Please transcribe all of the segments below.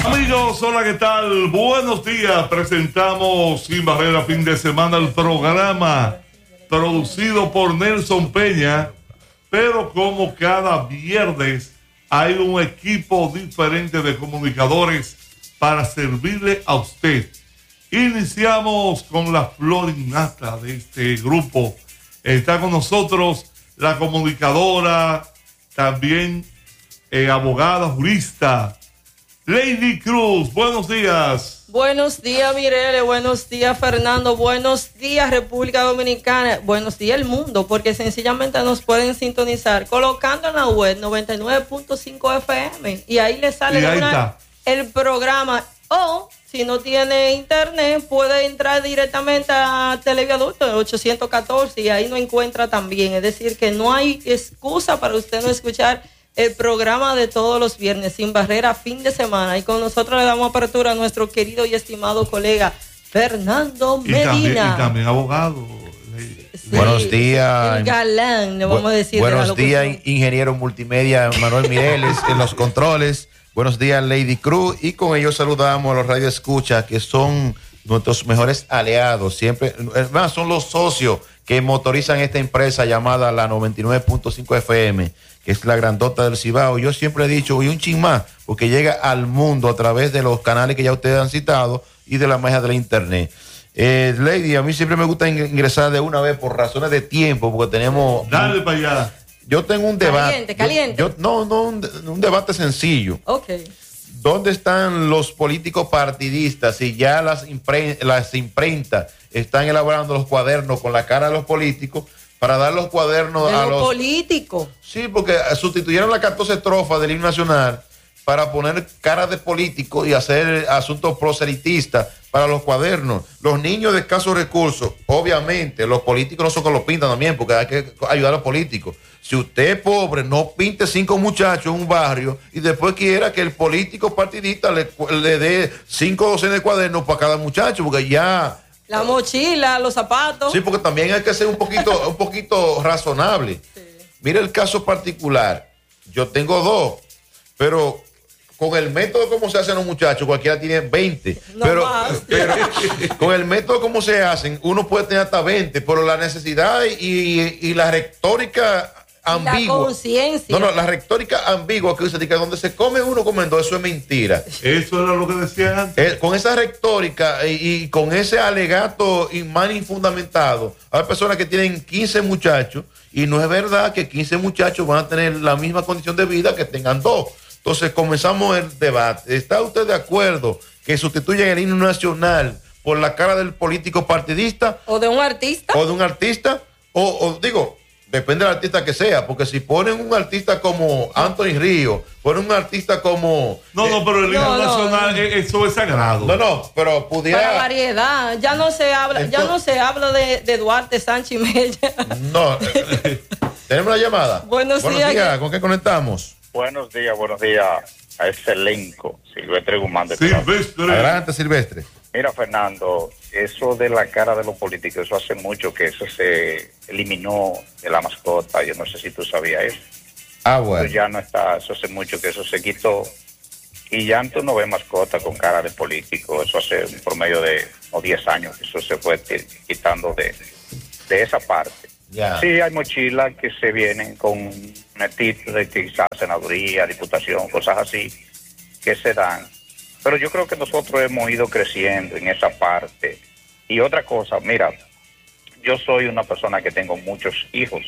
Amigos, hola, ¿qué tal? Buenos días. Presentamos Sin Barrera Fin de Semana, el programa producido por Nelson Peña, pero como cada viernes hay un equipo diferente de comunicadores para servirle a usted. Iniciamos con la flor innata de este grupo. Está con nosotros la comunicadora, también abogada, jurista, Lady Cruz. Buenos días. Buenos días, Mirele. Buenos días, Fernando. Buenos días, República Dominicana. Buenos días, el mundo, porque sencillamente nos pueden sintonizar colocando en la web 99.5 FM y ahí le sale el programa. O si no tiene internet, puede entrar directamente a Televiadulto, el 814, y ahí no encuentra también. Es decir, que no hay excusa para usted no escuchar el programa de todos los viernes, Sin Barrera, fin de semana. Y con nosotros le damos apertura a nuestro querido y estimado colega Fernando Medina. Y también abogado. Sí, buenos días. El galán, le vamos a decir. Buenos días, ingeniero multimedia Manuel Mireles en los controles. Buenos días, Lady Cruz. Y con ellos saludamos a los radioescuchas, que son nuestros mejores aliados. Siempre, es más, son los socios que motorizan esta empresa llamada la 99.5 FM, que es la grandota del Cibao. Yo siempre he dicho, y un chin más, porque llega al mundo a través de los canales que ya ustedes han citado y de la magia de la internet. Lady, a mí siempre me gusta ingresar de una vez por razones de tiempo, porque tenemos... Dale para allá. Yo tengo un debate. Caliente. Un debate sencillo. Ok. ¿Dónde están los políticos partidistas si ya las imprentas están elaborando los cuadernos con la cara de los políticos para dar los cuadernos a los políticos? Sí, porque sustituyeron las 14 estrofas del himno nacional para poner cara de políticos y hacer asuntos proselitistas para los cuadernos. Los niños de escasos recursos, obviamente, los políticos no son que los pintan también, porque hay que ayudar a los políticos. Si usted es pobre, no pinte 5 muchachos en un barrio y después quiera que el político partidista le dé 5 docenas de cuadernos para cada muchacho, porque ya... La mochila, los zapatos. Sí, porque también hay que ser un poquito razonable. Sí. Mira el caso particular. Yo tengo 2, pero... con el método como se hacen los muchachos, cualquiera tiene 20. No pero con el método como se hacen, uno puede tener hasta 20, pero la necesidad y la retórica ambigua. La conciencia. La retórica ambigua que dice que donde se come uno comen dos, eso es mentira. Eso era lo que decían antes. Con esa retórica y con ese alegato mal infundamentado, hay personas que tienen 15 muchachos y no es verdad que 15 muchachos van a tener la misma condición de vida que tengan 2. Entonces comenzamos el debate. ¿Está usted de acuerdo que sustituyan el himno nacional por la cara del político partidista? ¿O de un artista? ¿O de un artista? O digo, depende del artista que sea, porque si ponen un artista como Anthony Río, ponen un artista como... pero el himno nacional, eso es sagrado. Pero pudiera... Para variedad, ya no se habla, de Duarte, Sánchez y Mella. ¿Tenemos la llamada? Buenos días. ¿Con qué conectamos? Buenos días a ese elenco, Silvestre Guzmán de Silvestre. Adelante, Silvestre. Mira, Fernando, eso de la cara de los políticos, eso hace mucho que eso se eliminó de la mascota. Yo no sé si tú sabías eso. Bueno. Eso ya no está, eso hace mucho que eso se quitó. Y ya tú no ves mascota con cara de político. Eso hace un promedio de 10 años que eso se fue quitando de esa parte. Yeah. Sí, hay mochilas que se vienen con títulos de quizás senaduría, diputación, cosas así que se dan. Pero yo creo que nosotros hemos ido creciendo en esa parte. Y otra cosa, mira, yo soy una persona que tengo muchos hijos.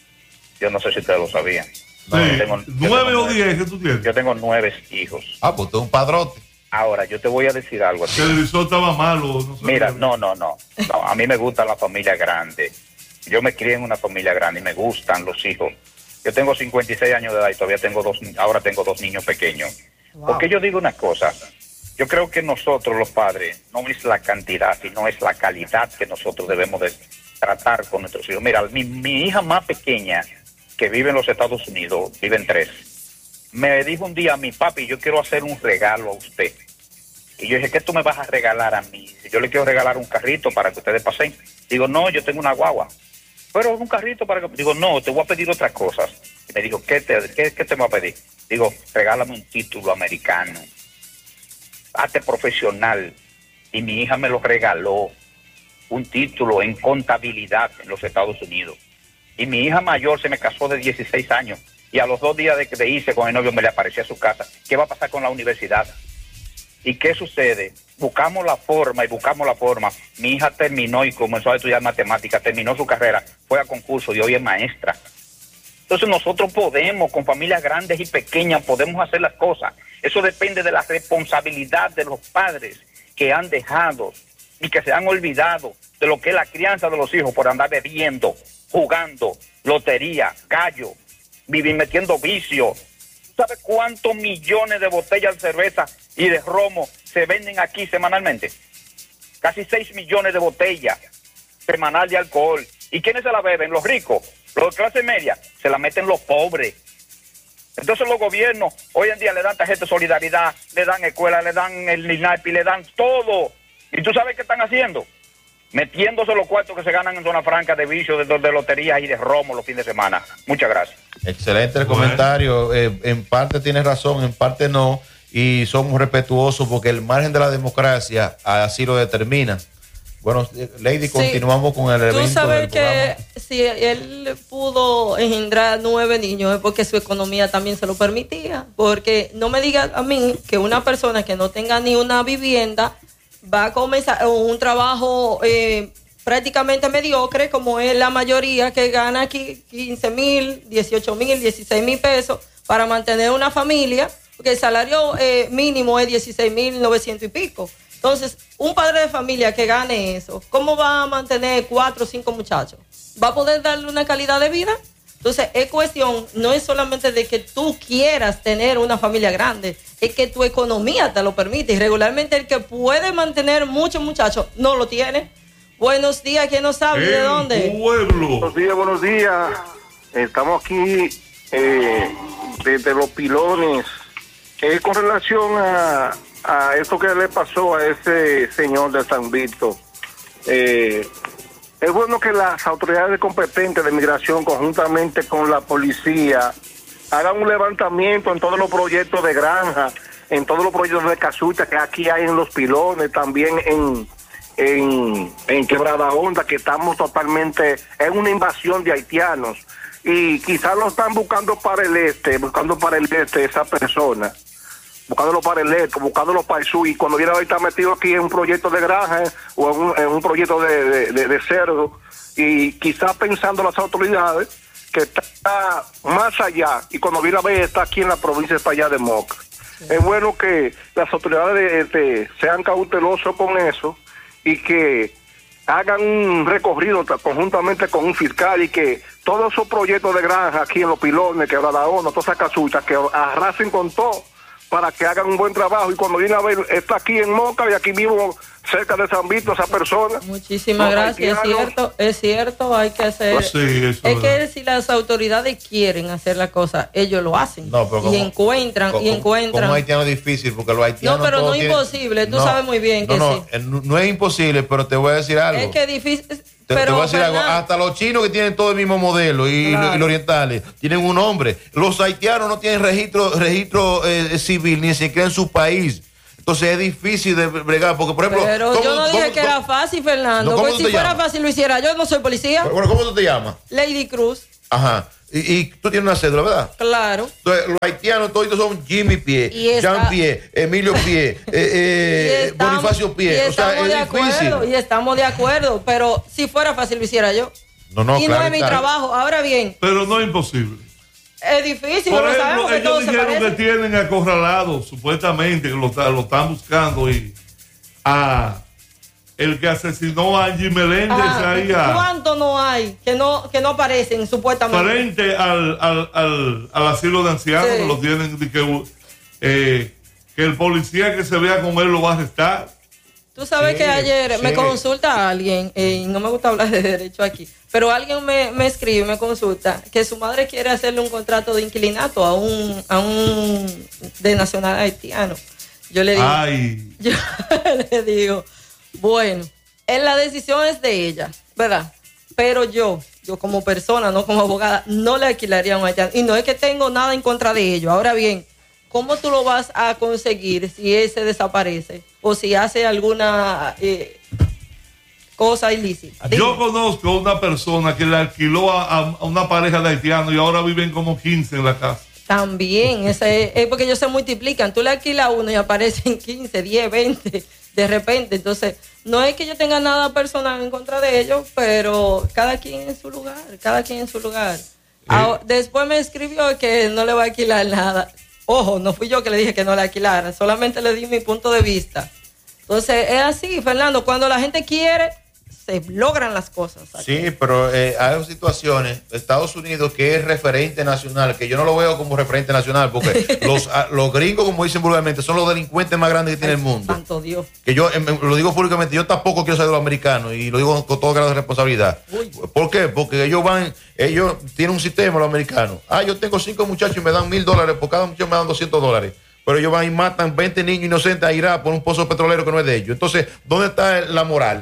Yo no sé si ustedes lo sabían. Sí. 9 o 10 que tú tienes. Yo tengo 9 hijos. Pues tú es un padrote. Ahora, yo te voy a decir algo así. El visor estaba malo. No mira, no. A mí me gusta la familia grande. Yo me crié en una familia grande y me gustan los hijos. Yo tengo 56 años de edad y todavía ahora tengo 2 niños pequeños. Wow. Porque yo digo una cosa, yo creo que nosotros los padres no es la cantidad, sino es la calidad que nosotros debemos de tratar con nuestros hijos. Mira, mi hija más pequeña, que vive en los Estados Unidos, viven 3, me dijo un día a mi papi, yo quiero hacer un regalo a usted. Y yo dije, ¿qué tú me vas a regalar a mí? Yo le quiero regalar un carrito para que ustedes pasen. Digo, no, yo tengo una guagua. Pero un carrito para que... Digo, no, te voy a pedir otras cosas. Y me dijo, ¿qué te voy a pedir? Digo, regálame un título americano. arte profesional y mi hija me lo regaló, un título en contabilidad en los Estados Unidos. Y mi hija mayor se me casó de 16 años y a los 2 días de irse con el novio me le apareció a su casa. ¿Qué va a pasar con la universidad? ¿Y qué sucede? Buscamos la forma. Mi hija terminó y comenzó a estudiar matemáticas, terminó su carrera, fue a concurso y hoy es maestra. Entonces nosotros podemos, con familias grandes y pequeñas, podemos hacer las cosas. Eso depende de la responsabilidad de los padres que han dejado y que se han olvidado de lo que es la crianza de los hijos por andar bebiendo, jugando, lotería, gallo, vivir metiendo vicio. ¿Sabes cuántos millones de botellas de cerveza y de romo se venden aquí semanalmente? Casi 6 millones de botellas semanal de alcohol. ¿Y quiénes se la beben? Los ricos, los de clase media, se la meten los pobres. Entonces los gobiernos hoy en día le dan tarjeta de solidaridad, le dan escuela, le dan el INAPI, le dan todo. ¿Y tú sabes qué están haciendo? Metiéndose los cuartos que se ganan en zona franca de vicio, de loterías y de romo los fines de semana. Muchas gracias. Excelente el comentario. En parte tienes razón, en parte no. Y somos respetuosos porque el margen de la democracia así lo determina. Bueno, Lady, continuamos con el evento. Tú sabes que si él pudo engendrar 9 niños es porque su economía también se lo permitía. Porque no me digas a mí que una persona que no tenga ni una vivienda va a comenzar un trabajo prácticamente mediocre, como es la mayoría que gana aquí 15,000, 18,000, 16,000 pesos para mantener una familia, porque el salario mínimo es 16,900 y pico. Entonces, un padre de familia que gane eso, ¿cómo va a mantener 4 o 5 muchachos? ¿Va a poder darle una calidad de vida? Entonces, es cuestión, no es solamente de que tú quieras tener una familia grande, es que tu economía te lo permite. Y regularmente el que puede mantener muchos muchachos no lo tiene. Buenos días, ¿quién nos habla? ¿De dónde? Pueblo. Buenos días. Estamos aquí desde Los Pilones. Con relación a esto que le pasó a ese señor de San Víctor. Es bueno que las autoridades competentes de migración, conjuntamente con la policía, hagan un levantamiento en todos los proyectos de granja, en todos los proyectos de casucha que aquí hay en Los Pilones, también en Quebrada Honda, que estamos totalmente en una invasión de haitianos. Y quizás lo están buscando para el este esa persona. Buscándolo para el este, buscándolo para el sur, y cuando viene a estar metido aquí en un proyecto de granja o en un proyecto de cerdo, y quizás pensando las autoridades que está más allá, y cuando viene a ver está aquí en la provincia de allá de Moca. Sí. Es bueno que las autoridades sean cautelosos con eso y que hagan un recorrido conjuntamente con un fiscal, y que todos esos proyectos de granja aquí en Los Pilones, Quebrada Honda, todas esas casuchas, que arrasen con todo, para que hagan un buen trabajo. Y cuando viene a ver, está aquí en Moca y aquí mismo cerca de San Vito esa persona. Muchísimas gracias. Es cierto, hay que hacer. Pues sí, es que si las autoridades quieren hacer la cosa, ellos lo hacen. No, pero encuentran. Como haitiano es difícil, porque los haitianos. No, pero no es imposible, tú sabes muy bien que sí. No es imposible, pero te voy a decir algo. Es que es difícil. Te voy a decir algo, hasta los chinos que tienen todo el mismo modelo y los orientales tienen un nombre. Los haitianos no tienen registro civil ni siquiera en su país. Entonces es difícil de bregar, porque por ejemplo... Pero yo no dije que era fácil, Fernando. Pues si fuera fácil lo hiciera yo, no soy policía. Bueno, ¿cómo tú te llamas? Lady Cruz. Ajá. Y tú tienes una cédula, ¿verdad? Claro. Entonces, los haitianos todos son Jimmy Pie, Jean Pie, Emilio Pie, Bonifacio Pie. O sea, es difícil. Y estamos de acuerdo, pero si fuera fácil lo hiciera yo. No, y claro, no es mi trabajo. Ahora bien. Pero no es imposible. Es difícil. Por ejemplo, ellos dijeron que tienen acorralado, supuestamente, que lo están buscando, y el que asesinó a Angie Meléndez ahí ¿cuánto no hay que no aparecen supuestamente? Frente al asilo de ancianos, sí. Que lo tienen, que el policía que se vea con él lo va a arrestar. Tú sabes que ayer me consulta alguien, y no me gusta hablar de derecho aquí, pero alguien me escribe, me consulta, que su madre quiere hacerle un contrato de inquilinato a un de nacional haitiano. Yo le digo, bueno, la decisión es de ella, ¿verdad? Pero yo como persona, no como abogada, no le alquilaría a un haitiano. Y no es que tengo nada en contra de ello. Ahora bien, ¿cómo tú lo vas a conseguir si él se desaparece o si hace alguna cosa ilícita? Yo conozco una persona que le alquiló a una pareja de haitianos y ahora viven como 15 en la casa. También, es porque ellos se multiplican. Tú le alquilas a uno y aparecen 15, 10, 20 de repente. Entonces, no es que yo tenga nada personal en contra de ellos, pero cada quien en su lugar, cada quien en su lugar. Después me escribió que no le va a alquilar nada. Ojo, no fui yo que le dije que no le alquilara, solamente le di mi punto de vista. Entonces, es así, Fernando, cuando la gente quiere, se logran las cosas. Aquí. Sí, pero hay situaciones, Estados Unidos, que es referente nacional, que yo no lo veo como referente nacional, porque los gringos, como dicen vulgarmente, son los delincuentes más grandes que tiene el mundo. Santo Dios. Que yo lo digo públicamente, yo tampoco quiero ser de los americanos, y lo digo con todo grado de responsabilidad. Uy. ¿Por qué? Porque ellos tienen un sistema, los americanos. Yo tengo 5 muchachos y me dan $1,000, por cada muchacho me dan $200. Pero ellos van y matan 20 niños inocentes a Irak por un pozo petrolero que no es de ellos. Entonces, ¿dónde está la moral?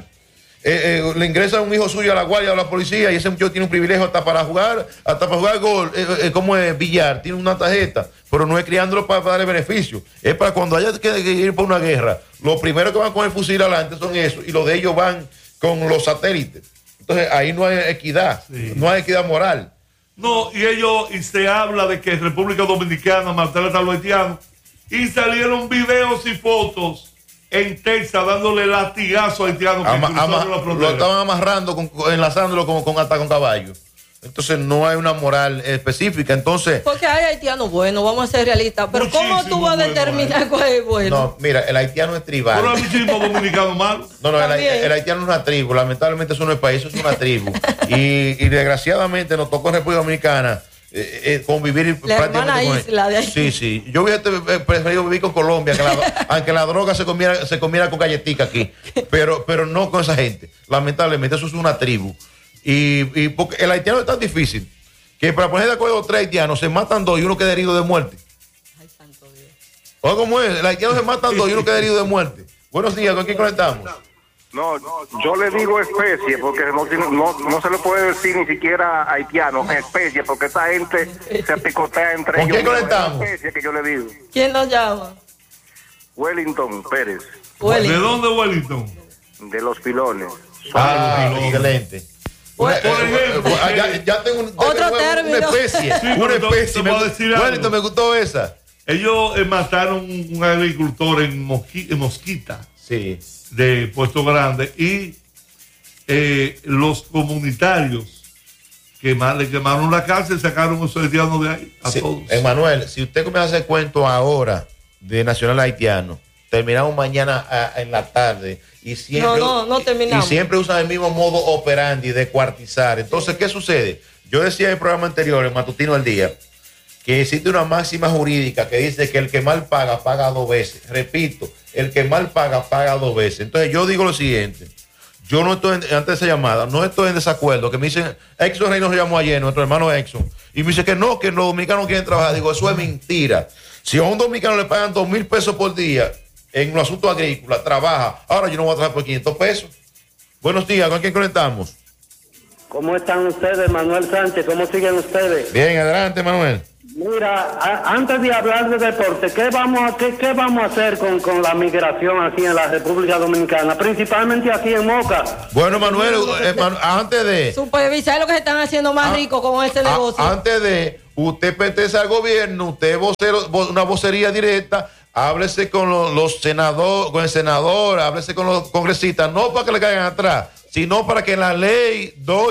Le ingresa un hijo suyo a la guardia o a la policía y ese muchacho tiene un privilegio hasta para jugar gol, como es billar, tiene una tarjeta, pero no es criándolo para darle beneficio, es para cuando haya que ir por una guerra, lo primero que van con el fusil adelante son esos y los de ellos van con los satélites. Entonces ahí no hay equidad, no hay equidad moral. No, y se habla de que en República Dominicana maltratan a los haitianos y salieron videos y fotos en Texas dándole latigazo a haitianos que cruzaron la frontera. Lo estaban amarrando, enlazándolo hasta con caballo. Entonces no hay una moral específica. Entonces, porque hay haitianos buenos, vamos a ser realistas. Pero ¿cómo tú vas a determinar cuál es bueno? No, mira, el haitiano es tribal. Pero hay muchísimos dominicanos malos. No, el haitiano es una tribu. Lamentablemente eso no es país, eso es una tribu. y desgraciadamente nos tocó en República Dominicana convivir la prácticamente con isla de ahí. Sí. Yo hubiera preferido vivir con Colombia, aunque la droga se comiera con galletica aquí, pero no con esa gente. Lamentablemente eso es una tribu. Y porque el haitiano es tan difícil que para poner de acuerdo 3 haitianos se matan 2 y uno queda herido de muerte. Ay, santo Dios. Oye, ¿cómo es? El haitiano se matan 2 y uno queda herido de muerte. Buenos días, ¿con quién conectamos? No, yo le digo especie porque no se le puede decir ni siquiera haitiano, especie, porque esta gente se picotea entre ellos. ¿Con quién conectamos? Especie que yo le digo. ¿Quién nos llama? Wellington Pérez. ¿De dónde, Wellington? De Los Pilones. Excelente. Ya tengo otro término. Una especie. Wellington, me gustó esa. Ellos mataron un agricultor en Mosquita. Sí. De Puerto Grande y los comunitarios le quemaron la cárcel, sacaron a esos haitianos de ahí a todos. Emanuel, si usted comienza a hacer cuento ahora de nacional haitiano, terminamos mañana en la tarde y siempre no terminamos. Y siempre usan el mismo modo operandi de cuartizar. Entonces, ¿qué sucede? Yo decía en el programa anterior, en Matutino al Día, que existe una máxima jurídica que dice que el que mal paga, paga 2 veces. Repito, el que mal paga, paga 2 veces. Entonces yo digo lo siguiente, yo no estoy, antes de esa llamada, no estoy en desacuerdo, que me dicen, Exxon Rey nos llamó ayer, nuestro hermano Exxon, y me dice que no, que los dominicanos quieren trabajar. Digo, eso es mentira. Si a un dominicano le pagan 2,000 pesos por día en un asunto agrícola, trabaja, ahora yo no voy a trabajar por 500 pesos. Buenos días, ¿con quién conectamos? ¿Cómo están ustedes, Manuel Sánchez? ¿Cómo siguen ustedes? Bien, adelante, Manuel. Mira, antes de hablar de deporte, ¿qué vamos a hacer con la migración aquí en la República Dominicana? Principalmente aquí en Moca. Bueno, Manuel, antes de... supervisar lo que se están haciendo más ricos con este negocio. Antes de, usted pertenece al gobierno, usted es una vocería directa, háblese con los senadores, con el senador, háblese con los congresistas, no para que le caigan atrás, sino para que la ley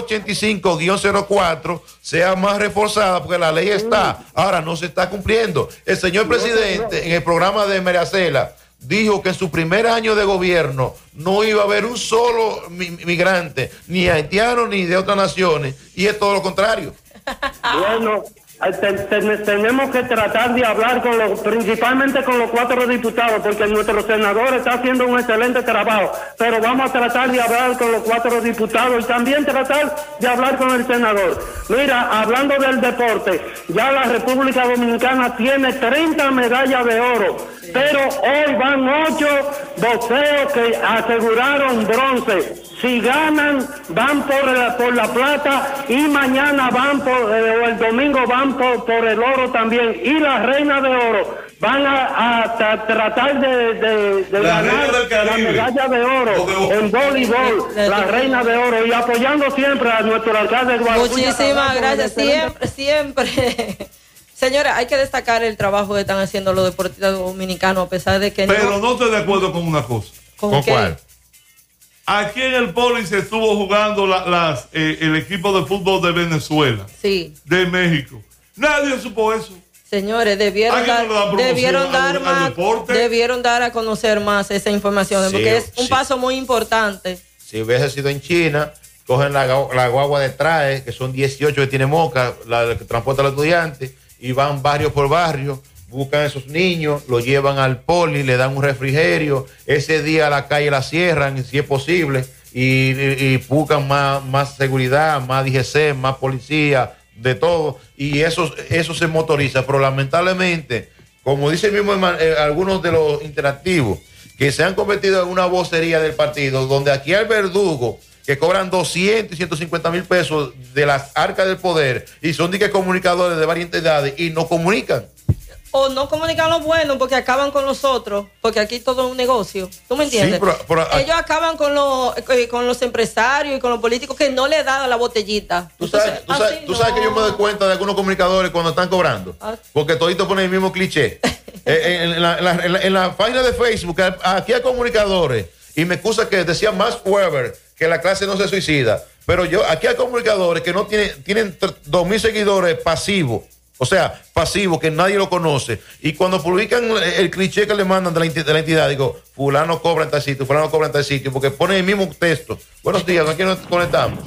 285-04 sea más reforzada, porque la ley está, ahora no se está cumpliendo. El señor presidente en el programa de Mariacela dijo que en su primer año de gobierno no iba a haber un solo migrante, ni haitiano ni de otras naciones, y es todo lo contrario. Bueno, tenemos que tratar de hablar principalmente con los 4 diputados, porque nuestro senador está haciendo un excelente trabajo, pero vamos a tratar de hablar con los 4 diputados y también tratar de hablar con el senador. Mira, hablando del deporte, ya la República Dominicana tiene 30 medallas de oro, pero hoy van 8 boxeos que aseguraron bronce. Si ganan, van por la plata, y mañana van o el domingo van por el oro también. Y la reina de oro van a tratar de La ganar reina del la Caribe. medalla de oro en voleibol, la reina de oro, y apoyando siempre a nuestro alcalde Eduardo. Muchísimas gracias, siempre. Señora, hay que destacar el trabajo que están haciendo los deportistas dominicanos, a pesar de que Pero no estoy de acuerdo con una cosa. ¿Con qué? cuál? Aquí en el Poli se estuvo jugando el equipo de fútbol de Venezuela, Sí. de México. Nadie supo eso. Señores, debieron Aquí no le dan dar, promoción debieron dar al más, deporte. debieron dar a conocer más esa información, Sí, porque es un sí. paso muy importante. Si hubiese sido en China, cogen la guagua de trae, que son 18 que tiene Moca, la que transporta a los estudiantes, y van barrio por barrio, buscan a esos niños, los llevan al Poli, le dan un refrigerio, ese día la calle la cierran, si es posible, y buscan más seguridad, más DGC, más policía, de todo, y eso se motoriza, pero lamentablemente, como dice el mismo algunos de los interactivos, que se han convertido en una vocería del partido, donde aquí hay verdugo que cobran 200 y 150 mil pesos de las arcas del poder y son comunicadores de varias entidades y no comunican. O no comunican lo bueno porque acaban con los otros, porque aquí todo es un negocio. ¿Tú me entiendes? Sí, pero ellos acaban con los empresarios y con los políticos que no le dan la botellita. Tú sabes que yo me doy cuenta de algunos comunicadores cuando están cobrando, porque todito ponen el mismo cliché. En la página de Facebook, aquí hay comunicadores, y me excusa que decía Max Weber que la clase no se suicida, pero aquí hay comunicadores que no tienen 2,000 seguidores pasivos. O sea, pasivo, que nadie lo conoce. Y cuando publican el cliché que le mandan de la entidad, digo, fulano cobra en tal sitio, fulano cobra en tal sitio, porque ponen el mismo texto. Buenos días, ¿a quién nos conectamos?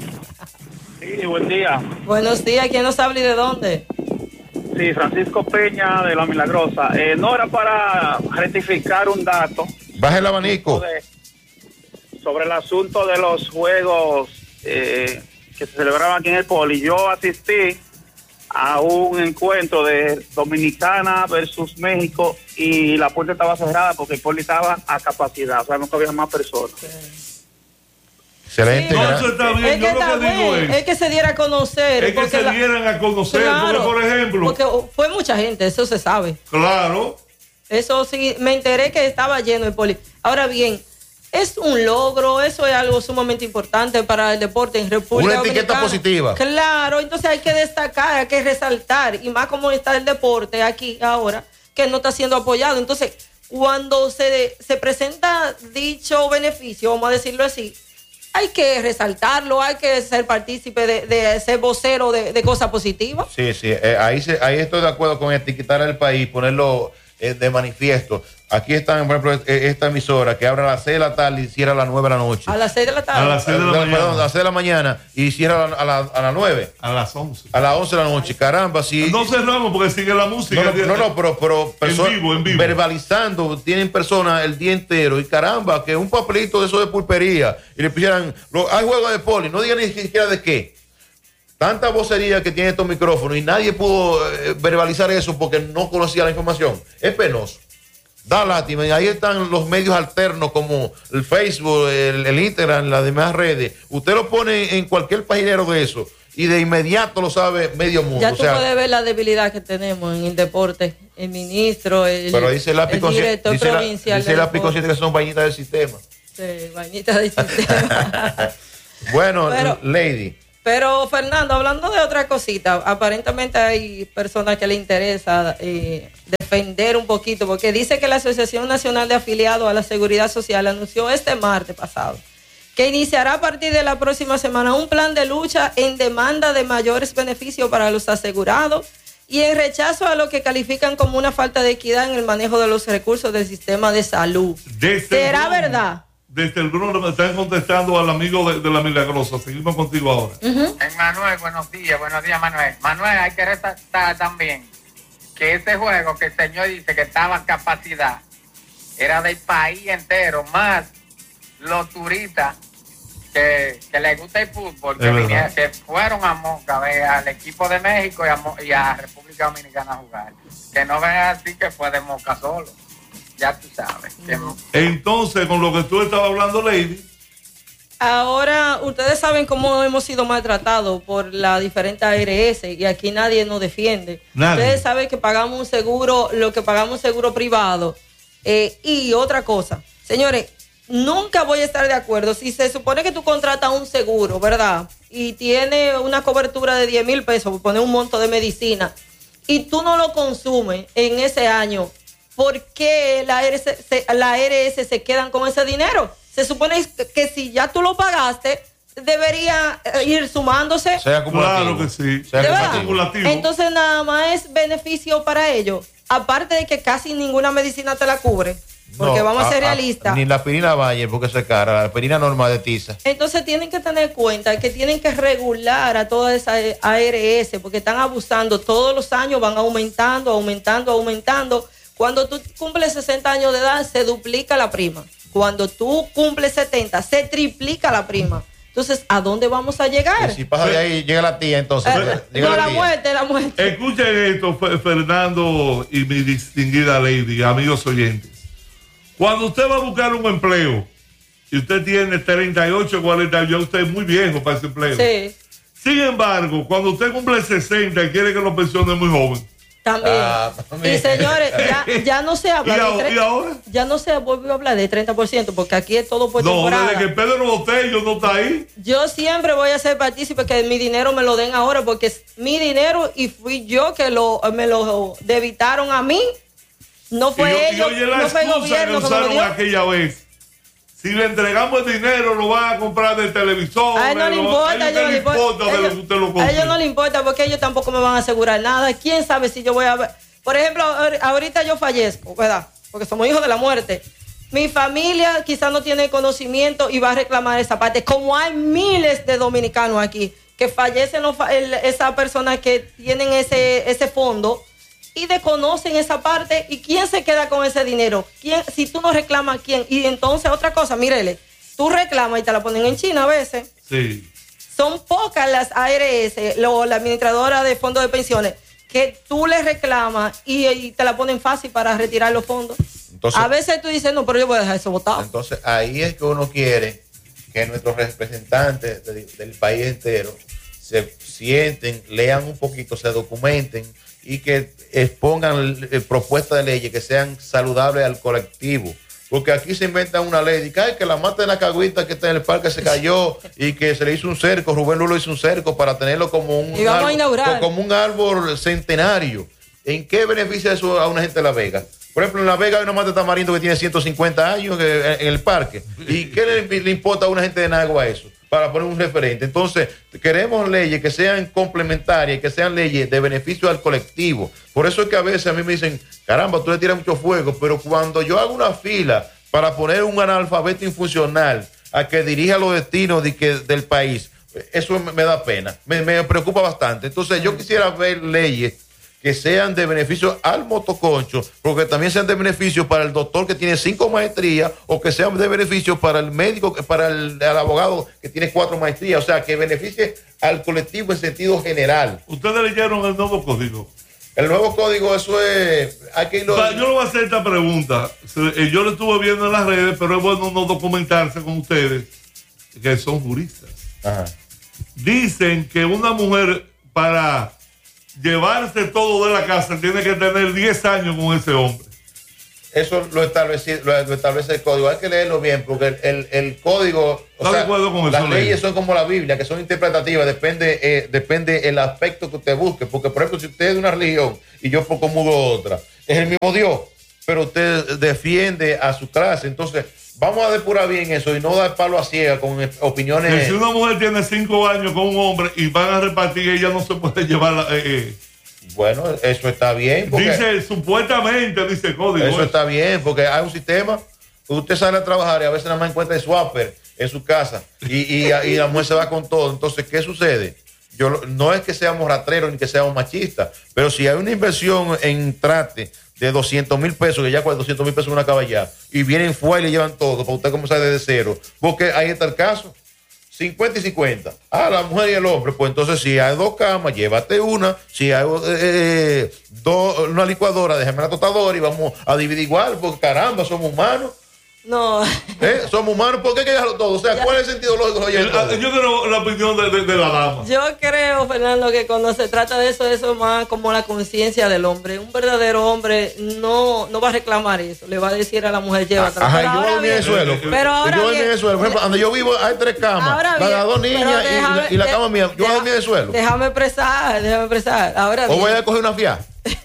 Sí, buen día. Buenos días, ¿quién nos habla y de dónde? Sí, Francisco Peña de La Milagrosa. No era para rectificar un dato. Baja el abanico. Sobre el asunto de los juegos que se celebraban aquí en el Poli. Yo asistí a un encuentro de Dominicana versus México y la puerta estaba cerrada porque el Poli estaba a capacidad, o sea, no cabía más personas. Excelente. No, eso está bien. Es que, Yo lo que digo es que se diera a conocer. es que se dieran a conocer, Claro, porque, por ejemplo, porque fue mucha gente, eso se sabe. claro, Eso sí, me enteré que estaba lleno el Poli. Ahora bien, es un logro, eso es algo sumamente importante para el deporte en República Una etiqueta Dominicana. positiva. Claro, entonces hay que destacar, hay que resaltar, y más como está el deporte aquí ahora, que no está siendo apoyado. Entonces, cuando se presenta dicho beneficio, vamos a decirlo así, hay que resaltarlo, hay que ser partícipe de ser vocero de cosas positivas. Sí, ahí estoy de acuerdo con etiquetar al país, ponerlo de manifiesto. Aquí están, por ejemplo, esta emisora que abre a las 6 de la tarde y cierra a las 9 de la noche. A las 6 de la tarde. a las 6 de la mañana. Perdón, a las 6 de la mañana y cierra a las 9. A las 11. A las 11 de la noche. Caramba, si... No cerramos porque sigue la música. pero en vivo. verbalizando, tienen personas el día entero y caramba, que un papelito de eso de pulpería y le pusieran, hay juegos de Poli, no digan ni siquiera de qué. Tanta vocería que tiene estos micrófonos y nadie pudo verbalizar eso porque no conocía la información. Es penoso. Da lástima. Y ahí están los medios alternos como el Facebook, el Instagram, las demás redes. Usted lo pone en cualquier paginero de eso y de inmediato lo sabe medio mundo. Ya tú puedes ver la debilidad que tenemos en el deporte. El ministro, pero dice el director provincial. Dice la consciente que son vainitas del sistema. Sí, vainitas del sistema. Bueno, Lady. Pero Fernando, hablando de otra cosita, aparentemente hay personas que le interesa defender un poquito, porque dice que la Asociación Nacional de Afiliados a la Seguridad Social anunció este martes pasado que iniciará a partir de la próxima semana un plan de lucha en demanda de mayores beneficios para los asegurados y en rechazo a lo que califican como una falta de equidad en el manejo de los recursos del sistema de salud. ¿Será verdad? Desde el Bruno me están contestando al amigo de La Milagrosa. Seguimos contigo ahora. Manuel, buenos días, Manuel. Manuel, hay que resaltar también que ese juego que el señor dice que estaba en capacidad era del país entero, más los turistas que les gusta el fútbol, que fueron a Moca a ver al equipo de México y a República Dominicana a jugar. Que no vean así que fue de Moca solo. Ya tú sabes. Entonces, con lo que tú estabas hablando, Lady, Ahora, ustedes saben cómo hemos sido maltratados por la diferente ARS y aquí nadie nos defiende. Nadie. Ustedes saben que pagamos un seguro, lo que pagamos un seguro privado. Y otra cosa, señores, nunca voy a estar de acuerdo. Si se supone que tú contratas un seguro, ¿verdad? Y tiene una cobertura de 10,000 pesos, por poner un monto de medicina, y tú no lo consumes en ese año, ¿por qué la ARS se quedan con ese dinero? Se supone que si ya tú lo pagaste, debería ir sumándose. Sea acumulativo. Claro que sí. Sea ¿De verdad? acumulativo. Entonces nada más es beneficio para ellos. Aparte de que casi ninguna medicina te la cubre. Porque No, vamos a ser realistas. Ni la aspirina Valle, porque es cara, la aspirina normal de tiza. Entonces tienen que tener en cuenta que tienen que regular a toda esa ARS porque están abusando. Todos los años van aumentando. Cuando tú cumples 60 años de edad, se duplica la prima. Cuando tú cumples 70, se triplica la prima. Entonces, ¿a dónde vamos a llegar? Y si pasa de ahí, llega la tía, entonces. Llega No, la tía. muerte. Escuchen esto, Fernando y mi distinguida lady, amigos oyentes. Cuando usted va a buscar un empleo y usted tiene 38, 40, ya usted es muy viejo para ese empleo. Sí, Sin embargo, cuando usted cumple 60 y quiere que lo pensione muy joven. también. Y señores, ya no se habla ¿Y ahora? Ya no se vuelve a hablar de 30%, porque aquí es todo por No, temporada. desde que Pedro Botello no está ahí. Yo siempre voy a ser partícipe que mi dinero me lo den ahora, porque es mi dinero y fui yo que me lo debitaron a mí. No fue ellos, y oye la no fue el excusa que gobierno que me lo usaron dio. aquella vez. Si le entregamos el dinero, lo van a comprar del televisor. A él no le importa, a ellos no le importa de lo que usted lo a compre. ellos no le importa porque ellos tampoco me van a asegurar nada. ¿Quién sabe si yo voy a ver? Por ejemplo, ahorita yo fallezco, ¿verdad? Porque somos hijos de la muerte. Mi familia quizás no tiene conocimiento y va a reclamar esa parte. Como hay miles de dominicanos aquí que fallecen esa persona que tienen ese fondo y desconocen esa parte. ¿Y quién se queda con ese dinero? ¿Quién? Si tú no reclamas, ¿quién? Y entonces otra cosa, mírele, tú reclamas y te la ponen en China a veces. Sí. Son pocas las ARS, la administradora de fondos de pensiones, que tú les reclamas y te la ponen fácil para retirar los fondos. Entonces, a veces tú dices, no, pero yo voy a dejar eso votado. Entonces, ahí es que uno quiere que nuestros representantes del país entero se sienten, lean un poquito, se documenten y que expongan propuestas de leyes que sean saludables al colectivo. Porque aquí se inventa una ley de que la mata de la cagüita que está en el parque se cayó y que se le hizo un cerco, Rubén Lulo hizo un cerco para tenerlo como un, como un árbol centenario. ¿En qué beneficia eso a una gente de La Vega? Por ejemplo, en La Vega hay una mata de tamarindo que tiene 150 años en el parque. ¿Y qué le importa a una gente de Nagua eso? Para poner un referente. Entonces, queremos leyes que sean complementarias y que sean leyes de beneficio al colectivo. Por eso es que a veces a mí me dicen, caramba, tú le tiras mucho fuego, pero cuando yo hago una fila para poner un analfabeto infuncional a que dirija los destinos del país, eso me da pena, me preocupa bastante. Entonces, yo quisiera ver leyes que sean de beneficio al motoconcho, porque también sean de beneficio para el doctor que tiene 5 maestrías, o que sean de beneficio para el médico, para el abogado que tiene 4 maestrías, o sea, que beneficie al colectivo en sentido general. ¿Ustedes leyeron el nuevo código? El nuevo código, eso es... Hay que irlo... Yo le voy a hacer esta pregunta. Yo lo estuve viendo en las redes, pero es bueno no documentarse con ustedes, que son juristas. Ajá. Dicen que una mujer para llevarse todo de la casa tiene que tener 10 años con ese hombre. Eso lo establece el código. Hay que leerlo bien porque el código... ¿Está de acuerdo con eso? Las leyes son como la Biblia, que son interpretativas. Depende el aspecto que usted busque. Porque, por ejemplo, si usted es de una religión y yo comulgo otra, es el mismo Dios, pero usted defiende a su clase. Entonces, vamos a depurar bien eso y no dar palo a ciega con opiniones. Que si una mujer tiene 5 años con un hombre y van a repartir, ella no se puede llevar. Bueno, eso está bien. Dice, supuestamente, dice el código. Eso está bien, porque hay un sistema. Usted sale a trabajar y a veces nada más encuentra el swapper en su casa y la mujer se va con todo. Entonces, ¿qué sucede? No es que seamos ratreros ni que seamos machistas, pero si hay una inversión en trate de 200,000 pesos, que ya con 200,000 pesos una acaba ya, y vienen fuera y le llevan todo para usted comenzar desde cero, porque ahí está el caso. 50 y 50. La mujer y el hombre. Pues entonces, si hay 2 camas, llévate una. Si hay una licuadora, déjame la tostadora y vamos a dividir igual, porque caramba, somos humanos. No. Somos humanos, ¿por qué hay que dejarlo todo? O sea, ¿cuál es el sentido lógico de todo? Yo creo la opinión de la dama. Yo creo, Fernando, que cuando se trata de eso es más como la conciencia del hombre. Un verdadero hombre no va a reclamar eso. Le va a decir a la mujer, llévatela. Ajá, yo voy en el suelo. Pero ahora yo voy en el suelo. Por ejemplo, donde yo vivo hay 3 camas. Las 2 niñas y la cama mía. Yo voy a dormir en el suelo. Déjame expresar. Ahora bien. O voy a coger una fiada.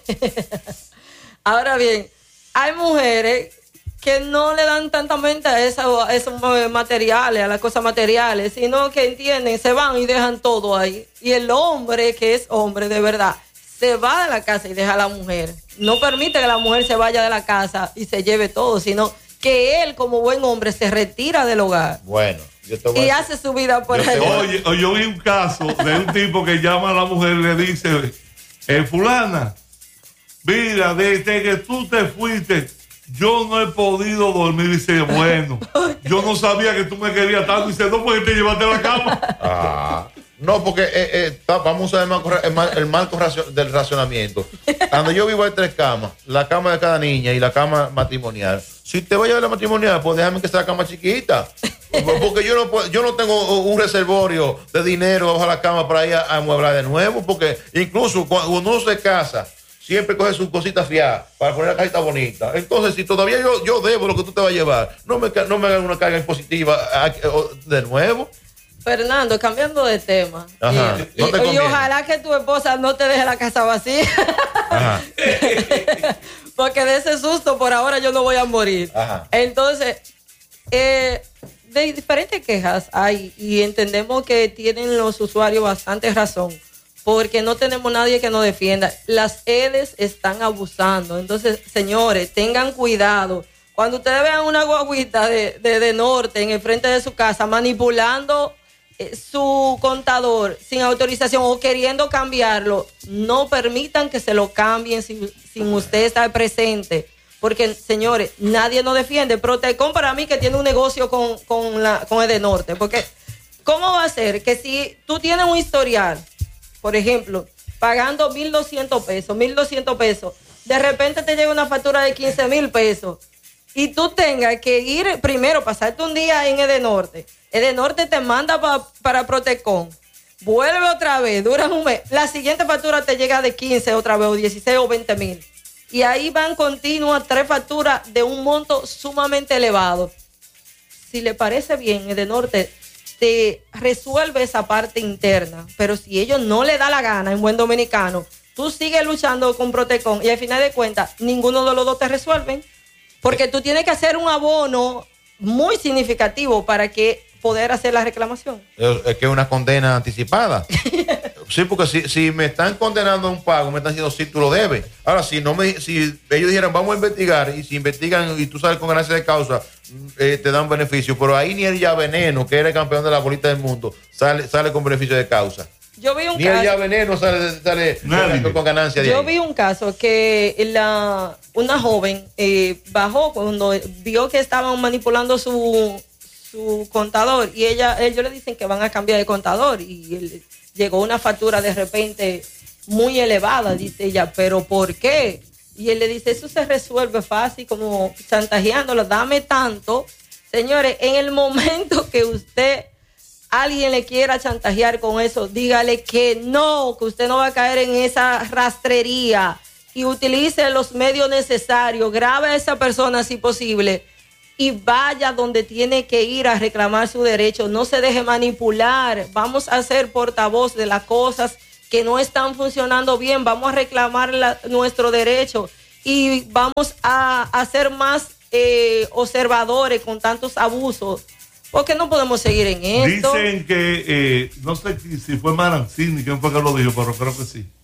Ahora bien, hay mujeres que no le dan tanta mente a esos materiales, a las cosas materiales, sino que entienden, se van y dejan todo ahí. Y el hombre, que es hombre de verdad, se va de la casa y deja a la mujer. No permite que la mujer se vaya de la casa y se lleve todo, sino que él, como buen hombre, se retira del hogar. Bueno, y hace su vida por ahí. Oye, yo vi un caso de un tipo que llama a la mujer y le dice, fulana, mira, desde que tú te fuiste, yo no he podido dormir. Dice, bueno, yo no sabía que tú me querías tanto. Dice, no, porque te llevaste a la cama. No, porque vamos a usar el marco del racionamiento. Cuando yo vivo hay 3 camas, la cama de cada niña y la cama matrimonial. Si te voy a llevar la matrimonial, pues déjame que sea la cama chiquita. Porque yo no tengo un reservorio de dinero bajo la cama para ir a amueblar de nuevo. Porque incluso cuando uno se casa, siempre coge sus cositas fiadas para poner la cajita bonita. Entonces, si todavía yo debo lo que tú te vas a llevar, no me hagan una carga impositiva de nuevo. Fernando, cambiando de tema. Ajá, y ojalá que tu esposa no te deje la casa vacía. Ajá. Porque de ese susto por ahora yo no voy a morir. Ajá. Entonces, de diferentes quejas hay y entendemos que tienen los usuarios bastante razón. Porque no tenemos nadie que nos defienda. Las EDES están abusando. Entonces, señores, tengan cuidado. Cuando ustedes vean una guaguita de norte en el frente de su casa manipulando su contador sin autorización o queriendo cambiarlo, no permitan que se lo cambien sin usted estar presente. Porque, señores, nadie nos defiende. Protecon para mí que tiene un negocio con el de norte. Porque, ¿cómo va a ser que si tú tienes un historial, por ejemplo, pagando 1,200 pesos, de repente te llega una factura de 15,000 pesos y tú tengas que ir primero, pasarte un día en Edenorte. Edenorte te manda para Protecon, vuelve otra vez, dura un mes. La siguiente factura te llega de 15 otra vez, o 16 o 20,000. Y ahí van continuas 3 facturas de un monto sumamente elevado. Si le parece bien, Edenorte te resuelve esa parte interna, pero si ellos no le da la gana en buen dominicano, tú sigues luchando con Protecon y al final de cuentas ninguno de los dos te resuelven, porque tú tienes que hacer un abono muy significativo para que poder hacer la reclamación. Es que es una condena anticipada. Sí, porque si me están condenando a un pago, me están diciendo si tú lo debes. Ahora, si ellos dijeran vamos a investigar, y si investigan y tú sales con ganancia de causa, te dan beneficio. Pero ahí ni el Ya Veneno, que era el campeón de la bolita del mundo, sale con beneficio de causa. Yo vi un ni caso, el Ya Veneno sale con ganancia de Yo ahí. vi un caso que una joven bajó cuando vio que estaban manipulando su contador y ellos le dicen que van a cambiar de contador y llegó una factura de repente muy elevada, dice ella, pero ¿por qué? Y él le dice, eso se resuelve fácil, como chantajeándolo, dame tanto. Señores, en el momento que alguien le quiera chantajear con eso, dígale que usted no va a caer en esa rastrería y utilice los medios necesarios, grabe a esa persona si posible y vaya donde tiene que ir a reclamar su derecho. No se deje manipular. Vamos a ser portavoz de las cosas que no están funcionando bien. Vamos a reclamar nuestro derecho y vamos a ser más observadores con tantos abusos. Porque no podemos seguir en esto. Dicen que, no sé si fue Marancini, quién fue que lo dijo, pero creo que sí.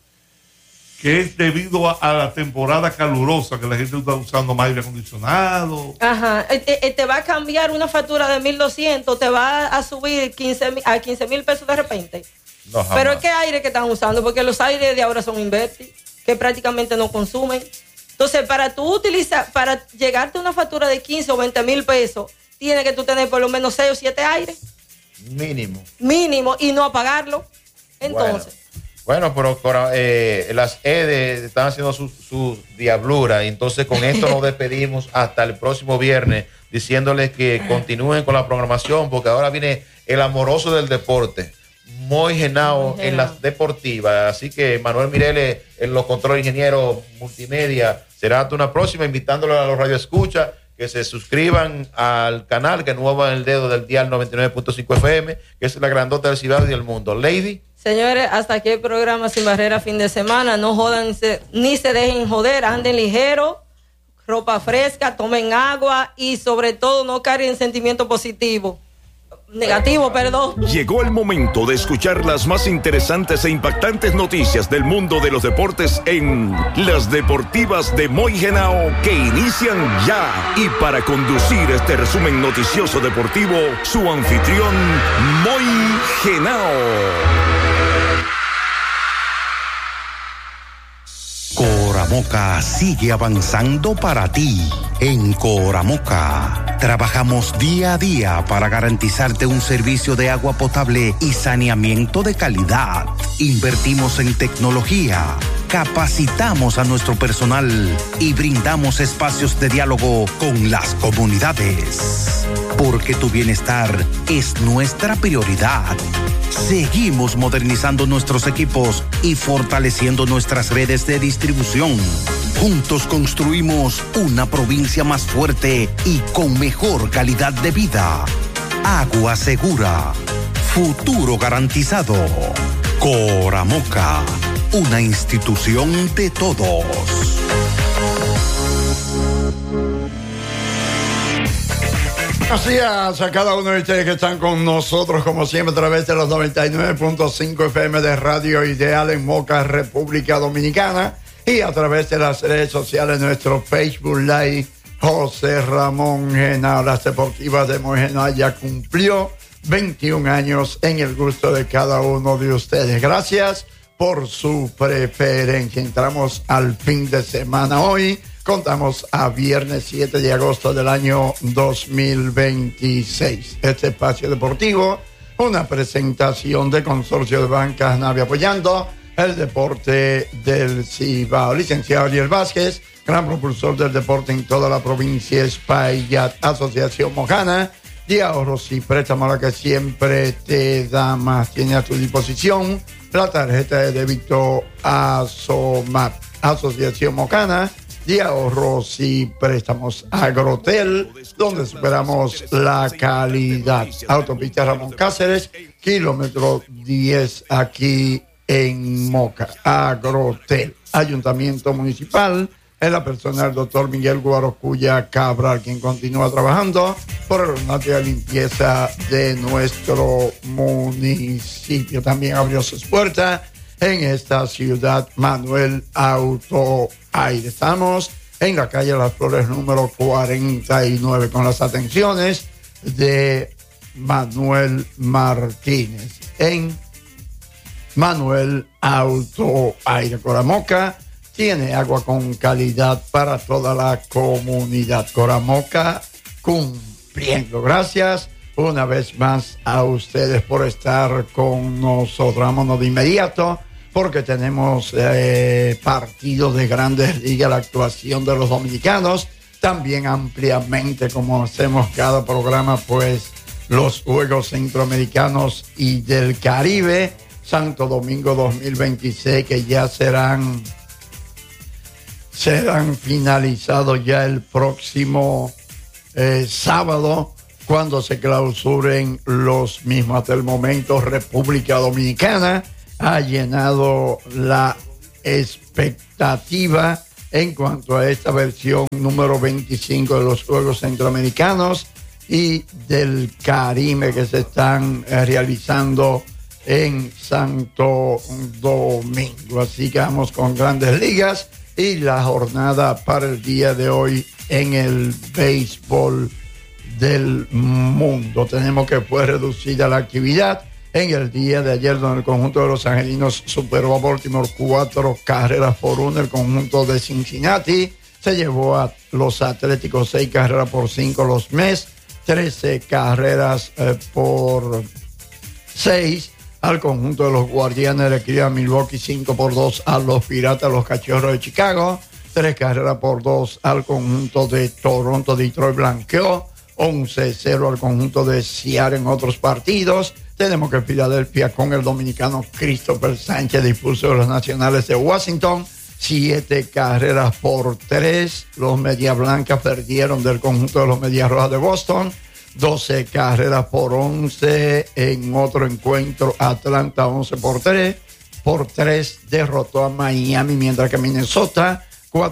Que es debido a la temporada calurosa, que la gente está usando más aire acondicionado. Ajá, te va a cambiar una factura de 1,200, te va a subir a 15,000 pesos de repente. No, pero ¿qué aire que están usando? Porque los aires de ahora son Inverti, que prácticamente no consumen. Entonces, para llegarte a una factura de 15 o 20,000 pesos, tienes que tú tener por lo menos 6 o 7 aires. Mínimo, y no apagarlo. Entonces. Bueno, pero las EDE están haciendo su diablura, y entonces con esto nos despedimos hasta el próximo viernes, diciéndoles que continúen con la programación, porque ahora viene el amoroso del deporte, Moy Henao en las deportivas. Así que Manuel Mireles en los controles, ingeniero multimedia. Será hasta una próxima, invitándolo a los radioescuchas que se suscriban al canal, que no muevan el dedo del dial 99.5 FM, que es la grandota del Cibao y del mundo. Lady. Señores, hasta aquí el programa Sin Barrera fin de semana. No jodan ni se dejen joder, anden ligero, ropa fresca, tomen agua y sobre todo no carguen sentimiento positivo. Negativo, perdón. Llegó el momento de escuchar las más interesantes e impactantes noticias del mundo de los deportes en Las Deportivas de Moy Henao, que inician ya. Y para conducir este resumen noticioso deportivo, su anfitrión, Moy Henao. Coramoca sigue avanzando para ti. En Coramoca trabajamos día a día para garantizarte un servicio de agua potable y saneamiento de calidad. Invertimos en tecnología, capacitamos a nuestro personal y brindamos espacios de diálogo con las comunidades. Porque tu bienestar es nuestra prioridad. Seguimos modernizando nuestros equipos y fortaleciendo nuestras redes de distribución. Juntos construimos una provincia más fuerte y con mejor calidad de vida. Agua segura. Futuro garantizado. Coramoca, una institución de todos. Gracias a cada uno de ustedes que están con nosotros, como siempre, a través de los 99.5 FM de Radio Ideal en Moca, República Dominicana, y a través de las redes sociales, nuestro Facebook Live. José Ramón Henao, las deportivas de Moy Henao ya cumplió 21 años en el gusto de cada uno de ustedes. Gracias por su preferencia. Entramos al fin de semana hoy. Contamos a viernes 7 de agosto del año 2026. Este espacio deportivo, una presentación de Consorcio de Bancas Navia, apoyando el deporte del Cibao. Licenciado Ariel Vázquez, gran propulsor del deporte en toda la provincia Espaillat. Asociación Mojana de ahorros y préstamos, la que siempre te da más. Tiene a tu disposición la tarjeta de débito ASOMAP. Asociación Mojana de ahorros y préstamos. Agrotel, donde esperamos la calidad. Autopista Ramón Cáceres, kilómetro 10, aquí en Moca. Agrotel. Ayuntamiento Municipal, en la persona del doctor Miguel Guarocuya Cabral, quien continúa trabajando por el ornato de limpieza de nuestro municipio. También abrió sus puertas en esta ciudad Manuel Auto Aire. Estamos en la calle Las Flores número 49 con las atenciones de Manuel Martínez en Manuel Auto Aire. Coramoca tiene agua con calidad para toda la comunidad. Coramoca cumpliendo. Gracias una vez más a ustedes por estar con nosotros. Vámonos de inmediato porque tenemos partidos de Grandes Ligas, la actuación de los dominicanos, también ampliamente, como hacemos cada programa, pues los Juegos Centroamericanos y del Caribe, Santo Domingo 2026, que ya serán finalizados ya el próximo sábado, cuando se clausuren los mismos. Hasta el momento, República Dominicana ha llenado la expectativa en cuanto a esta versión número 25 de los Juegos Centroamericanos y del Caribe, que se están realizando en Santo Domingo. Así que vamos con Grandes Ligas y la jornada para el día de hoy en el béisbol del mundo. Tenemos que fue reducida la actividad en el día de ayer, donde el conjunto de los angelinos superó a Baltimore 4-1. El conjunto de Cincinnati se llevó a los Atléticos 6-5. Los Mets 13-6. al conjunto de los Guardianes de Cleveland. Milwaukee 5-2 a los Piratas, los Cachorros de Chicago. 3-2 al conjunto de Toronto. Detroit blanqueó 11-0 al conjunto de Seattle. En otros partidos tenemos que Filadelfia con el dominicano Christopher Sánchez dispuso de los Nacionales de Washington 7-3. Los Medias Blancas perdieron del conjunto de los Medias Rojas de Boston 12-11. En otro encuentro, Atlanta 11-3 derrotó a Miami, mientras que Minnesota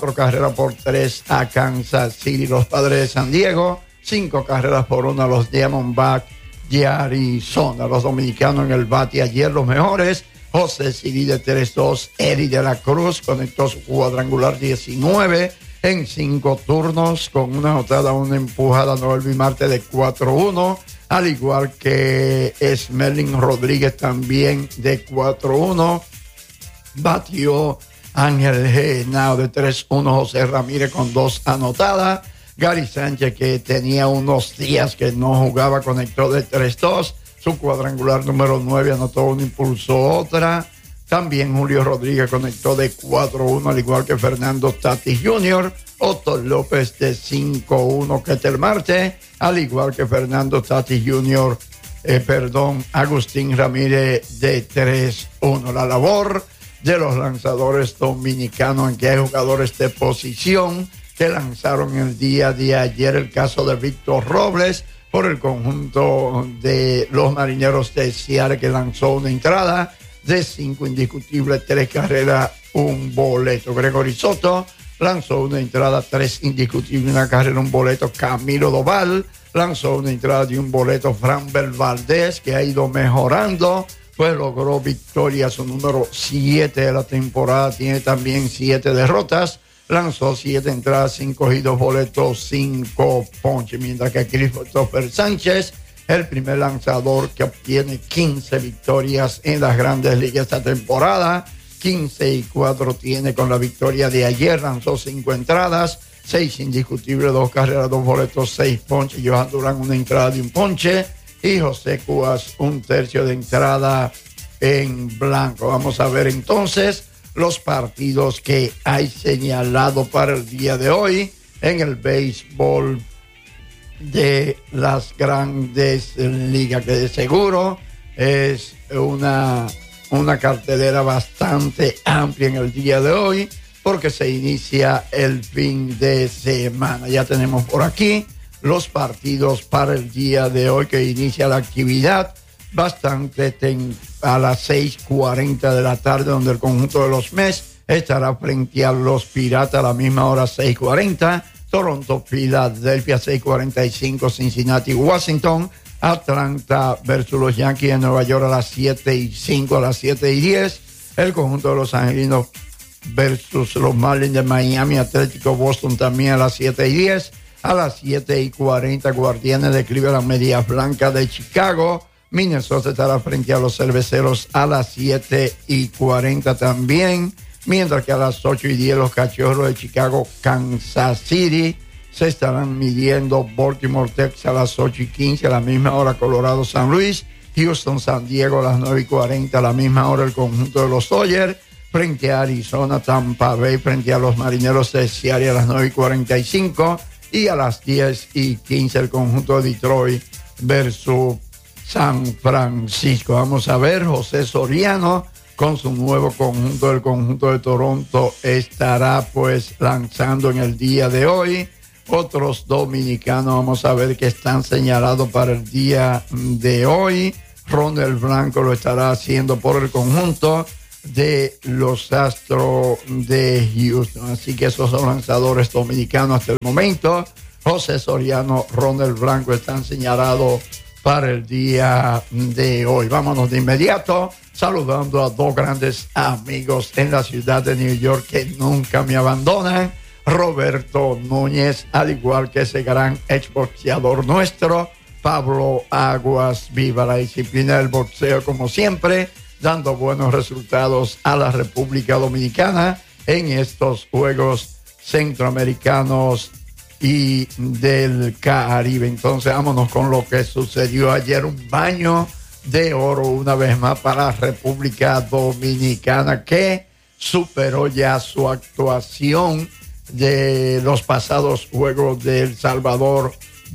4-3 a Kansas City. Los Padres de San Diego 5-1 a los Diamondbacks de Arizona. Los dominicanos en el bate ayer los mejores: José Siri de 3-2, Eddie de la Cruz conectó su cuadrangular 19 en 5 turnos con una anotada, una empujada. Noel Marte de 4-1, al igual que Smerlin Rodríguez también de 4-1. Batió Ángel Genao de 3-1, José Ramírez con 2 anotadas. Gary Sánchez, que tenía unos días que no jugaba, conectó de 3-2. Su cuadrangular número 9 anotó una, impulsó otra. También Julio Rodríguez conectó de 4-1, al igual que Fernando Tatis Jr. Otto López de 5-1, Ketel Marte, al igual que Fernando Tatis Jr. Agustín Ramírez de 3-1. La labor de los lanzadores dominicanos, en que hay jugadores de posición que lanzaron el día de ayer. El caso de Víctor Robles por el conjunto de los Marineros de Seattle, que lanzó una entrada de 5 indiscutibles, 3 carreras, 1 boleto. Gregory Soto lanzó una entrada, 3 indiscutibles, 1 carrera, 1 boleto. Camilo Doval lanzó una entrada de 1 boleto. Framber Valdez, que ha ido mejorando, pues logró victoria, su número 7 de la temporada. Tiene también 7 derrotas. Lanzó 7 entradas, 5 y 2 boletos, 5 ponches. Mientras que Christopher Sánchez, el primer lanzador que obtiene 15 victorias en las Grandes Ligas esta temporada. 15-4 tiene con la victoria de ayer. Lanzó 5 entradas, 6 indiscutibles, 2 carreras, 2 boletos, 6 ponches. Johan Durán, una entrada de 1 ponche. Y José Cuas, 1/3 de entrada en blanco. Vamos a ver entonces los partidos que hay señalado para el día de hoy en el béisbol de las Grandes Ligas, que de seguro es una cartelera bastante amplia en el día de hoy, porque se inicia el fin de semana. Ya tenemos por aquí los partidos para el día de hoy, que inicia la actividad bastante a las 6:40 de la tarde, donde el conjunto de los Mets estará frente a los Piratas a la misma hora, 6:40. Toronto, Filadelfia, 6:45. Cincinnati, Washington. Atlanta versus los Yankees de Nueva York a las 7:05, a las 7:10. El conjunto de los Angelinos versus los Marlins de Miami. Atlético Boston también a las 7:10. A las 7:40, Guardianes de Cleveland, Medias Blancas de Chicago. Minnesota estará frente a los Cerveceros a las 7:40 también. Mientras que a las 8:10 los Cachorros de Chicago, Kansas City, se estarán midiendo. Baltimore, Texas a las 8:15, a la misma hora Colorado, San Luis. Houston, San Diego a las 9:40, a la misma hora el conjunto de los Dodgers frente a Arizona. Tampa Bay frente a los Marineros de Seattle a las 9:45. Y a las 10:15 el conjunto de Detroit versus San Francisco. Vamos a ver, José Soriano con su nuevo conjunto, el conjunto de Toronto, estará pues lanzando en el día de hoy. Otros dominicanos, vamos a ver, que están señalados para el día de hoy. Ronald Blanco lo estará haciendo por el conjunto de los Astros de Houston. Así que esos son lanzadores dominicanos hasta el momento. José Soriano, Ronald Blanco están señalados para el día de hoy. Vámonos de inmediato saludando a dos grandes amigos en la ciudad de New York que nunca me abandonan. Roberto Núñez, al igual que ese gran exboxeador nuestro, Pablo Aguas. Viva la disciplina del boxeo como siempre, dando buenos resultados a la República Dominicana en estos Juegos Centroamericanos y del Caribe. Entonces vámonos con lo que sucedió ayer, un baño de oro una vez más para República Dominicana, que superó ya su actuación de los pasados Juegos de El Salvador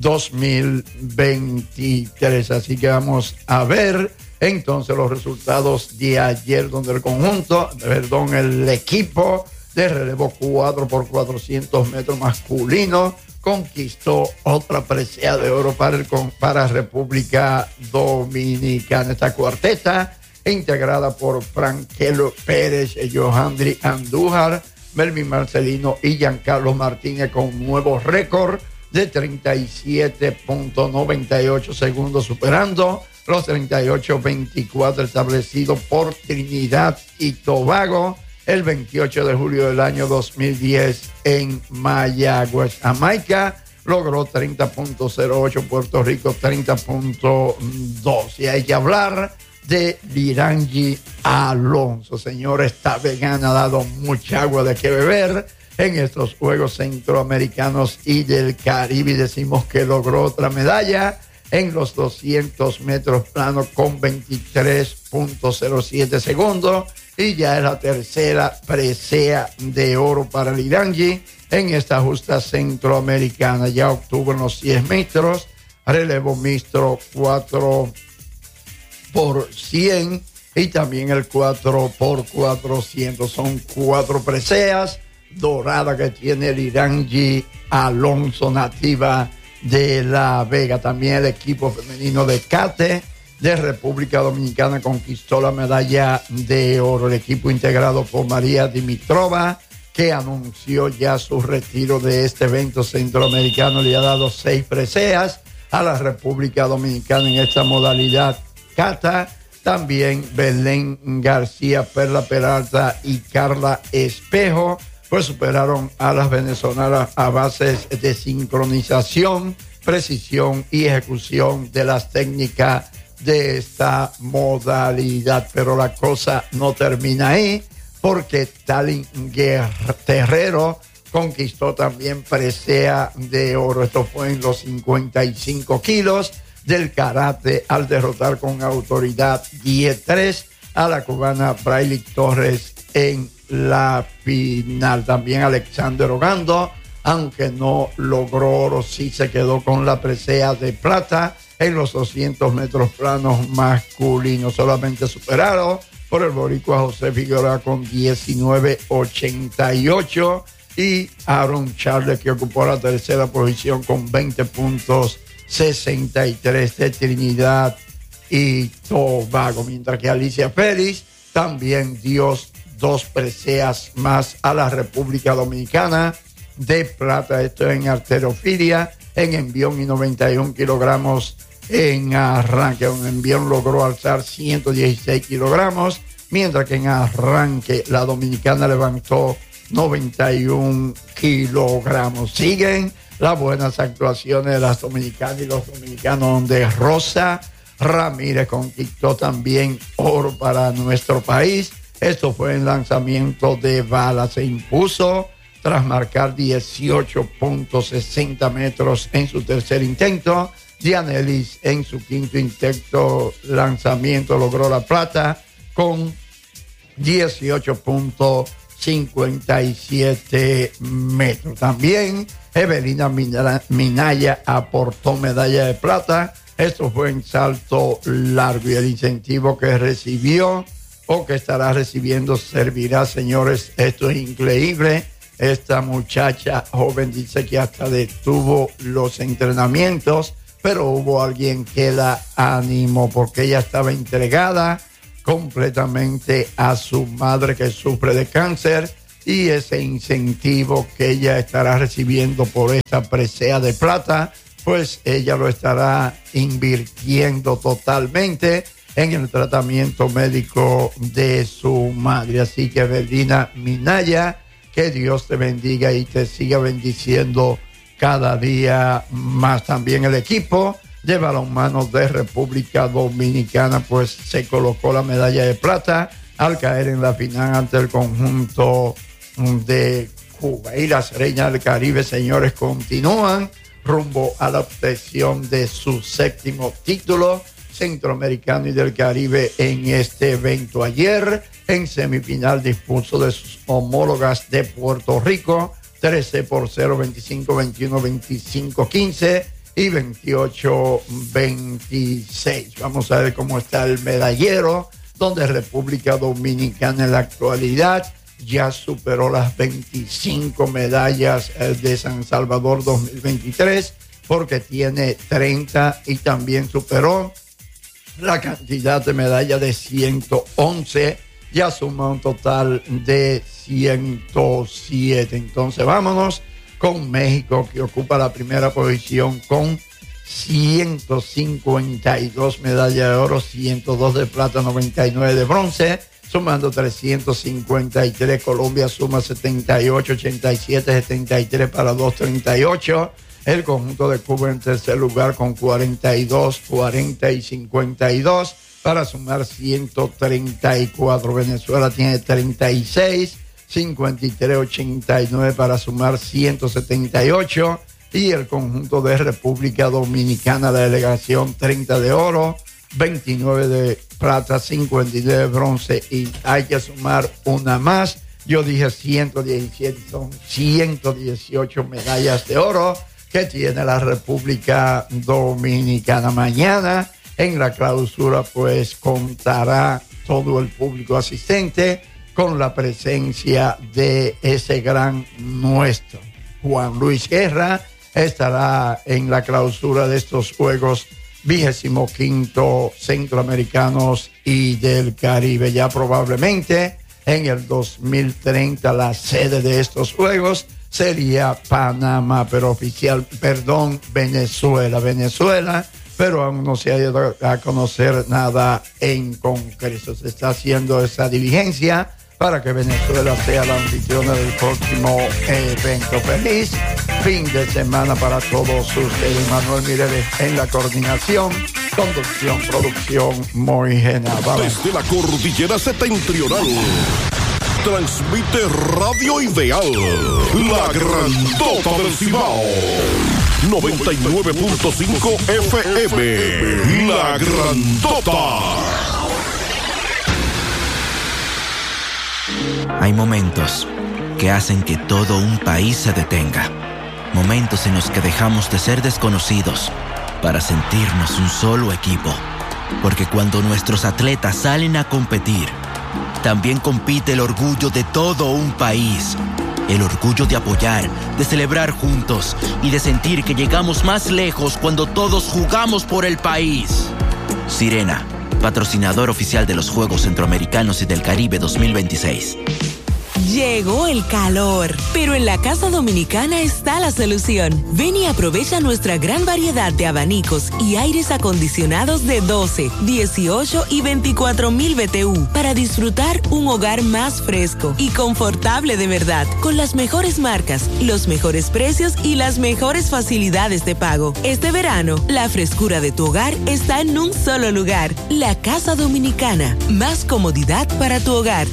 2023. Así que vamos a ver entonces los resultados de ayer, donde el equipo de relevo 4x400 metros masculino conquistó otra presea de oro para República Dominicana. Esta cuarteta, integrada por Franquelo Pérez, Johandri Andújar, Melvin Marcelino y Giancarlo Martínez, con un nuevo récord de 37.98 segundos, superando los 38.24 establecidos por Trinidad y Tobago el 28 de julio del año 2010 en Mayagüez. Jamaica logró 30.08, Puerto Rico 30.2. Y hay que hablar de Lirangi Alonso. Señores, esta vegana ha dado mucha agua de qué beber en estos Juegos Centroamericanos y del Caribe. Y decimos que logró otra medalla en los 200 metros planos con 23.07 segundos. Y ya es la tercera presea de oro para Lirangi en esta justa centroamericana. Ya obtuvo en los 100 metros, relevo mixto 4x100 y también el 4x400. Son 4 preseas doradas que tiene Lirangi Alonso, nativa de La Vega. También el equipo femenino de Cate de República Dominicana conquistó la medalla de oro. El equipo integrado por María Dimitrova, que anunció ya su retiro de este evento centroamericano, le ha dado 6 preseas a la República Dominicana en esta modalidad cata. También Belén García, Perla Peralta y Carla Espejo pues superaron a las venezolanas a bases de sincronización, precisión y ejecución de las técnicas de esta modalidad. Pero la cosa no termina ahí, porque Talin Terrero conquistó también presea de oro. Esto fue en los 55 kilos del karate, al derrotar con autoridad 10-3 a la cubana Braille Torres en la final. También Alexander Ogando, aunque no logró oro, sí se quedó con la presea de plata en los 200 metros planos masculinos, solamente superado por el boricua José Figueroa con 19.88 y Aaron Charles, que ocupó la tercera posición con 20.63 de Trinidad y Tobago, mientras que Alicia Félix también dio 2 preseas más a la República Dominicana de plata. Esto en halterofilia, en envión y 91 kilogramos en arranque. En envión logró alzar 116 kilogramos, mientras que en arranque la dominicana levantó 91 kilogramos. Siguen las buenas actuaciones de las dominicanas y los dominicanos, donde Rosa Ramírez conquistó también oro para nuestro país. Esto fue en lanzamiento de bala. Se impuso tras marcar 18.60 metros en su tercer intento. Dianelis en su quinto intento lanzamiento logró la plata con 18.57 metros. También Evelina Minaya aportó medalla de plata. Esto fue en salto largo, y el incentivo que recibió o que estará recibiendo servirá, señores. Esto es increíble. Esta muchacha joven dice que hasta detuvo los entrenamientos, pero hubo alguien que la animó, porque ella estaba entregada completamente a su madre, que sufre de cáncer, y ese incentivo que ella estará recibiendo por esta presea de plata, pues ella lo estará invirtiendo totalmente en el tratamiento médico de su madre. Así que, Evelina Minaya, que Dios te bendiga y te siga bendiciendo cada día más. También el equipo de balonmano de República Dominicana pues se colocó la medalla de plata al caer en la final ante el conjunto de Cuba. Y las reinas del Caribe, señores, continúan rumbo a la obtención de su 7º título Centroamericano y del Caribe en este evento. Ayer, en semifinal, dispuso de sus homólogas de Puerto Rico, 13-0, 25-21, 25-15 y 28-26. Vamos a ver cómo está el medallero, donde República Dominicana en la actualidad ya superó las 25 medallas de San Salvador 2023, porque tiene 30 y también superó la cantidad de medallas de 111, ya suma un total de 107. Entonces vámonos con México, que ocupa la primera posición con 152 medallas de oro, 102 de plata, 99 de bronce, sumando 353. Colombia suma 78, 87, 73 para 238. El conjunto de Cuba en tercer lugar con 42, 40 y 52 para sumar 134. Venezuela tiene 36, 53, 89 para sumar 178. Y el conjunto de República Dominicana, la delegación, 30 de oro, 29 de plata, 59 de bronce, y hay que sumar una más. Yo dije 117, son 118 medallas de oro que tiene la República Dominicana. Mañana en la clausura pues contará todo el público asistente con la presencia de ese gran nuestro. Juan Luis Guerra estará en la clausura de estos Juegos 25 Centroamericanos y del Caribe. Ya probablemente en el 2030 la sede de estos Juegos sería Panamá, pero Venezuela, pero aún no se ha ido a conocer nada en concreto. Se está haciendo esa diligencia para que Venezuela sea la anfitriona del próximo evento. Feliz fin de semana para todos ustedes. Manuel Mireles en la coordinación, conducción, producción, Moigena. Desde la cordillera septentrional transmite Radio Ideal, la grandota del Cibao, 99.5 FM, la grandota. Hay momentos que hacen que todo un país se detenga. Momentos en los que dejamos de ser desconocidos para sentirnos un solo equipo. Porque cuando nuestros atletas salen a competir, también compite el orgullo de todo un país. El orgullo de apoyar, de celebrar juntos y de sentir que llegamos más lejos cuando todos jugamos por el país. Sirena, patrocinador oficial de los Juegos Centroamericanos y del Caribe 2026. Llegó el calor, pero en la Casa Dominicana está la solución. Ven y aprovecha nuestra gran variedad de abanicos y aires acondicionados de 12, 18 y 24,000 BTU para disfrutar un hogar más fresco y confortable de verdad, con las mejores marcas, los mejores precios y las mejores facilidades de pago. Este verano, la frescura de tu hogar está en un solo lugar. La Casa Dominicana, más comodidad para tu hogar.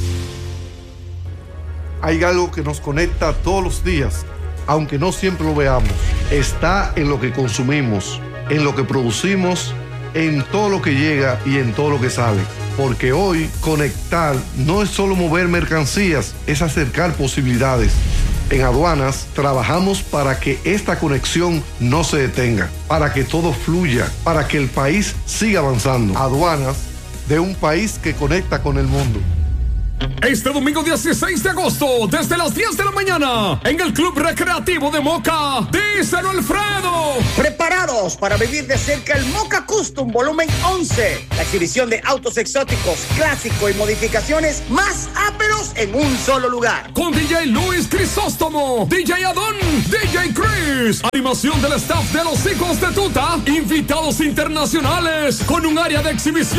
Hay algo que nos conecta todos los días, aunque no siempre lo veamos. Está en lo que consumimos, en lo que producimos, en todo lo que llega y en todo lo que sale. Porque hoy conectar no es solo mover mercancías, es acercar posibilidades. En Aduanas trabajamos para que esta conexión no se detenga, para que todo fluya, para que el país siga avanzando. Aduanas, de un país que conecta con el mundo. Este domingo 16 de agosto, desde las 10 de la mañana, en el Club Recreativo de Moca, díselo Alfredo. Preparados para vivir de cerca el Moca Custom Volumen 11, la exhibición de autos exóticos, clásicos y modificaciones más áperos en un solo lugar. Con DJ Luis Crisóstomo, DJ Adón, DJ Chris, animación del staff de los Hijos de Tuta, invitados internacionales, con un área de exhibición